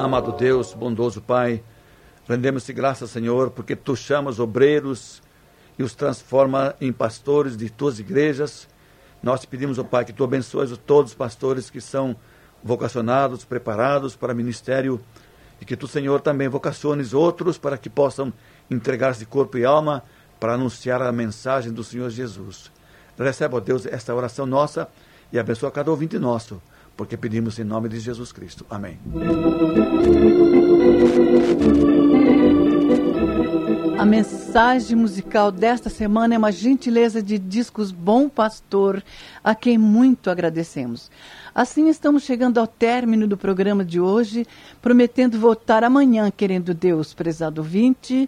Amado Deus, bondoso Pai, rendemos-te graças, Senhor, porque Tu chamas obreiros e os transforma em pastores de Tuas igrejas. Nós te pedimos, ó Pai, que Tu abençoes todos os pastores que são vocacionados, preparados para o ministério, e que Tu, Senhor, também vocaciones outros para que possam entregar-se de corpo e alma para anunciar a mensagem do Senhor Jesus. Recebe, ó Deus, esta oração nossa e abençoa cada ouvinte nosso, porque pedimos em nome de Jesus Cristo. Amém. A mensagem musical desta semana é uma gentileza de Discos Bom Pastor, a quem muito agradecemos. Assim estamos chegando ao término do programa de hoje, prometendo voltar amanhã, querendo Deus, prezado ouvinte.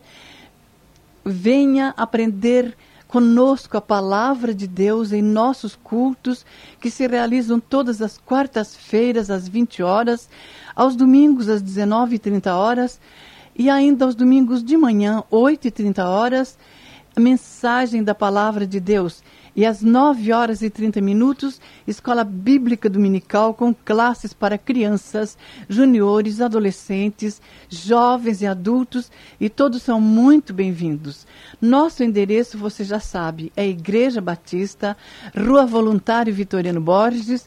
Venha aprender conosco a palavra de Deus em nossos cultos, que se realizam todas as quartas-feiras às 20 horas, aos domingos às 19h30 e ainda aos domingos de manhã, 8h30, a mensagem da palavra de Deus. E às 9h30, Escola Bíblica Dominical com classes para crianças, juniores, adolescentes, jovens e adultos, e todos são muito bem-vindos. Nosso endereço, você já sabe, é Igreja Batista, Rua Voluntário Vitoriano Borges,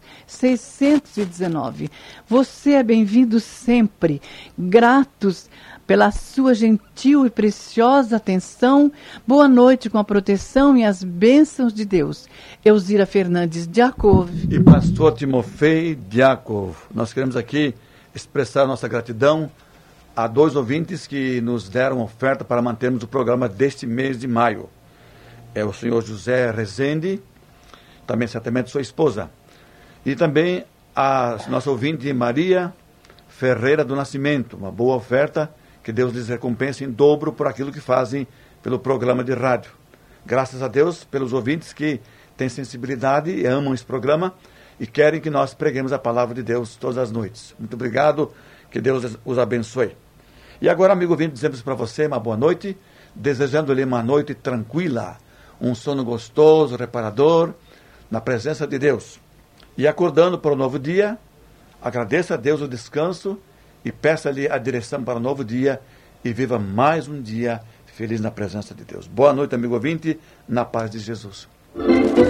619. Você é bem-vindo sempre, gratos pela sua gentil e preciosa atenção. Boa noite com a proteção e as bênçãos de Deus. Elzira Fernandes Diakov E pastor Timofei Diakov. Nós queremos aqui expressar nossa gratidão a dois ouvintes que nos deram oferta para mantermos o programa deste mês de maio. É o senhor José Rezende, também certamente sua esposa. E também a nossa ouvinte Maria Ferreira do Nascimento. Uma boa oferta. Que Deus lhes recompense em dobro por aquilo que fazem pelo programa de rádio. Graças a Deus pelos ouvintes que têm sensibilidade e amam esse programa e querem que nós preguemos a palavra de Deus todas as noites. Muito obrigado, que Deus os abençoe. E agora, amigo ouvinte, dizemos para você uma boa noite, desejando-lhe uma noite tranquila, um sono gostoso, reparador, na presença de Deus. E acordando para o novo dia, agradeça a Deus o descanso e peça-lhe a direção para o novo dia e viva mais um dia feliz na presença de Deus. Boa noite, amigo ouvinte, na paz de Jesus.